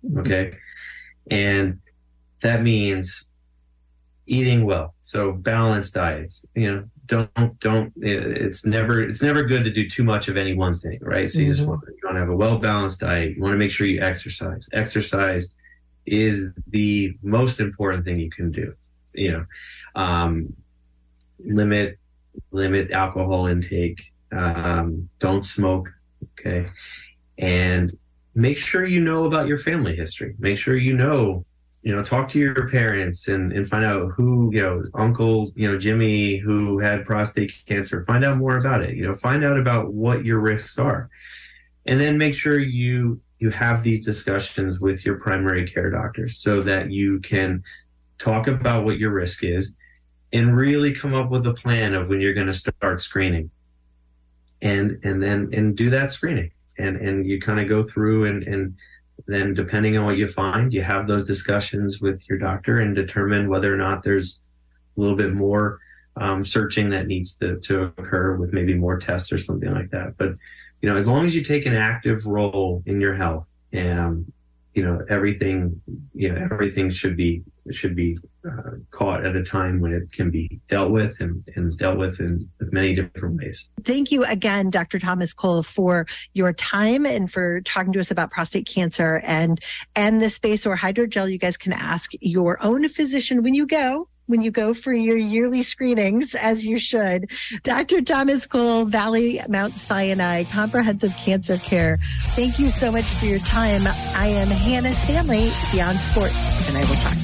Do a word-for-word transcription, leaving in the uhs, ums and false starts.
Okay. And that means eating well. So balanced diets, you know, don't, don't, it's never, it's never good to do too much of any one thing, right? So you just want, you want to have a well-balanced diet. You want to make sure you exercise. Exercise is the most important thing you can do, you know, um, limit, limit alcohol intake, um, don't smoke. Okay. And make sure you know about your family history. Make sure you know, you know, talk to your parents and, and find out who, you know, Uncle, you know, Jimmy, who had prostate cancer. Find out more about it. You know, find out about what your risks are. And then make sure you you have these discussions with your primary care doctors so that you can talk about what your risk is and really come up with a plan of when you're going to start screening. And and then and do that screening. And and you kind of go through and, and then depending on what you find, you have those discussions with your doctor and determine whether or not there's a little bit more um, searching that needs to, to occur with maybe more tests or something like that. But, you know, as long as you take an active role in your health, and, you know, everything, you know, everything should be, should be uh, caught at a time when it can be dealt with and, and dealt with in many different ways. Thank you again, Doctor Thomas Cole, for your time and for talking to us about prostate cancer and, and the space or hydrogel. You guys can ask your own physician when you go. when you go for your yearly screenings, as you should. Doctor Thomas Cole, Valley Mount Sinai Comprehensive Cancer Care, thank you so much for your time. I am Hannah Stanley, Beyond Sports, and I will talk to you.